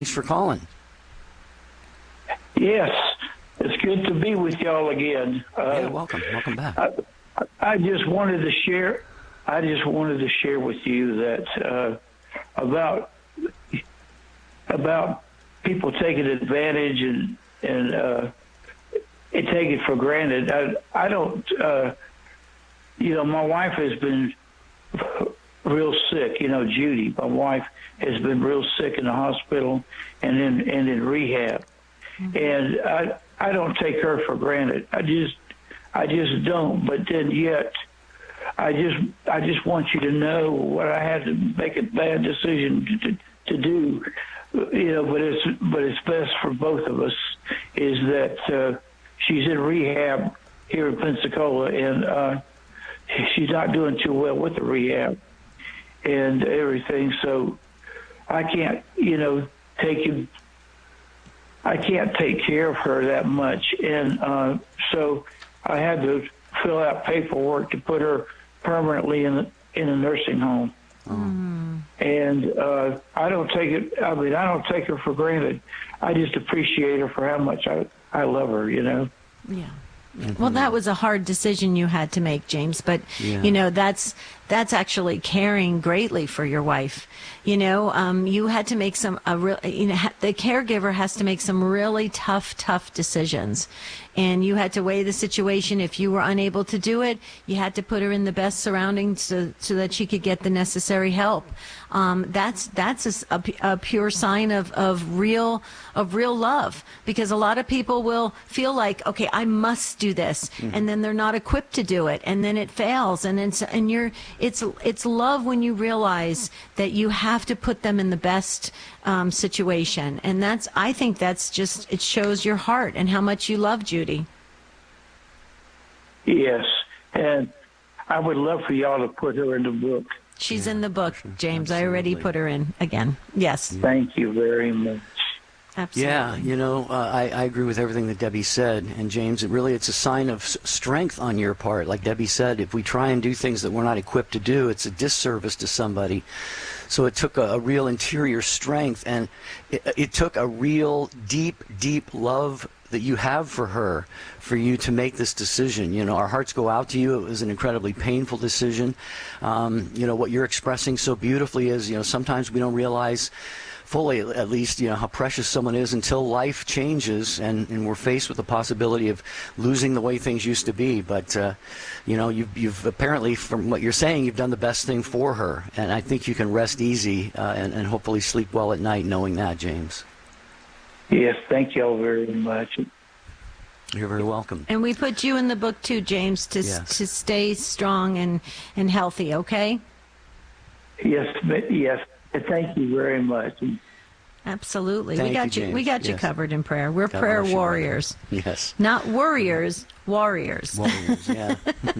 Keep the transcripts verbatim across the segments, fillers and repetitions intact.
Thanks for calling. Yes, it's good to be with y'all again. Uh, yeah, welcome. Welcome back. I, I just wanted to share. I just wanted to share with you that uh, about about people taking advantage and and uh, and take it for granted. I I don't. Uh, you know, my wife has been real sick. You know, Judy, my wife has been real sick in the hospital and in and in rehab. Mm-hmm. And I I don't take her for granted. I just I just don't. But then yet, I just I just want you to know what I had to make a bad decision to, to do. You know, but it's but it's best for both of us. Is that uh, she's in rehab here in Pensacola, and uh, she's not doing too well with the rehab and everything. So I can't, you know, take you. I can't take care of her that much, and uh, so I had to fill out paperwork to put her permanently in the, in a nursing home. Mm. And uh, I don't take it. I mean, I don't take her for granted. I just appreciate her for how much I I love her. You know. Yeah. Mm-hmm. Well, that was a hard decision you had to make, James, but yeah. you know, that's that's actually caring greatly for your wife. You know, um, you had to make some a real, you know, the caregiver has to make some really tough, tough decisions. And you had to weigh the situation. If you were unable to do it, you had to put her in the best surroundings so, so that she could get the necessary help. Um, that's that's a, a, a pure sign of, of real of real love, because a lot of people will feel like, okay, I must do this, mm-hmm. and then they're not equipped to do it, and then it fails, and it's and you're it's it's love when you realize that you have to put them in the best um, situation, and that's I think that's just it shows your heart and how much you love Judy. Yes, and I would love for y'all to put her in the book. She's yeah, in the book, sure. James. Absolutely. I already put her in again. Yes. Thank you very much. Absolutely. Yeah, you know, uh, I, I agree with everything that Debbie said. And James, it really, it's a sign of s- strength on your part. Like Debbie said, if we try and do things that we're not equipped to do, it's a disservice to somebody. So it took a, a real interior strength, and it, it took a real deep, deep love that you have for her, for you to make this decision. You know, our hearts go out to you. It was an incredibly painful decision. Um, you know, what you're expressing so beautifully is, you know, sometimes we don't realize fully, at least, you know, how precious someone is until life changes and, and we're faced with the possibility of losing the way things used to be. But, uh, you know, you've, you've apparently, from what you're saying, you've done the best thing for her. And I think you can rest easy uh, and, and hopefully sleep well at night knowing that, James. Yes, thank you all very much. You're very welcome. And we put you in the book too, James, to yes. to stay strong and, and healthy, okay? Yes, yes. Thank you very much. Absolutely. Thank we got you, you we got yes. you covered in prayer. We're God prayer bless you, warriors. brother. Yes. Not warriors, warriors. Warriors, yeah.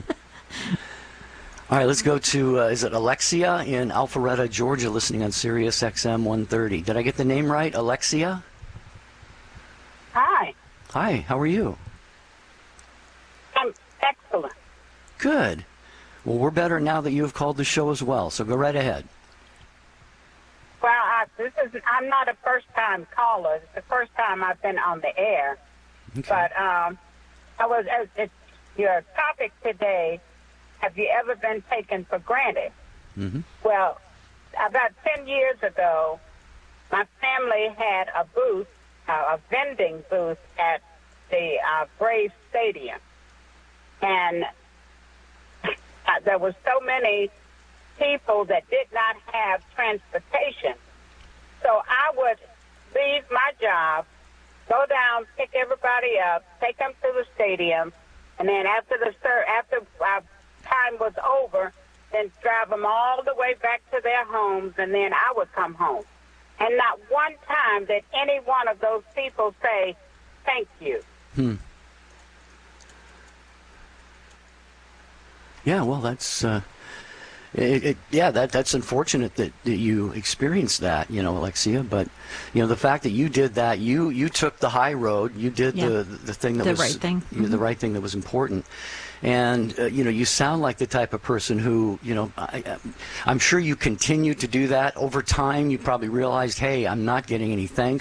All right, let's go to, uh, is it Alexia in Alpharetta, Georgia, listening on Sirius X M one thirty. Did I get the name right? Alexia? Hi. Hi, how are you? I'm excellent. Good. Well, we're better now that you have called the show as well, so go right ahead. Well, I, this is I'm not a first-time caller. It's the first time I've been on the air. Okay. But um, I was uh, it's your topic today. Have you ever been taken for granted? Mm-hmm. Well, about ten years ago, my family had a booth, uh, a vending booth at the uh, Braves Stadium, and uh, there were so many people that did not have transportation. So I would leave my job, go down, pick everybody up, take them to the stadium, and then after the after uh, time was over, then drive them all the way back to their homes, and then I would come home. And not one time did any one of those people say, thank you. Hmm. Yeah, well, that's... Uh... It, it, yeah, that that's unfortunate that, that you experienced that, you know, Alexia. But you know, the fact that you did that, you you took the high road. You did yeah. the the thing that the was right thing. You know, Mm-hmm. the right thing that was important. And uh, you know, you sound like the type of person who, you know, I, I'm sure you continue to do that over time. You probably realized, hey, I'm not getting any thanks